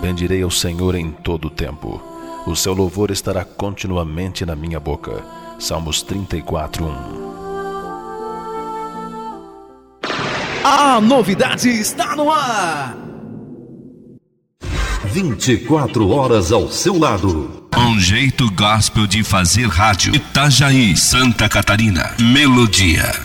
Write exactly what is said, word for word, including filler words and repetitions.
bendirei ao Senhor em todo o tempo. O seu louvor estará continuamente na minha boca. Salmos trinta e quatro, um. A novidade está no ar! vinte e quatro horas ao seu lado. Um jeito gospel de fazer rádio. Itajaí, Santa Catarina. Melodia.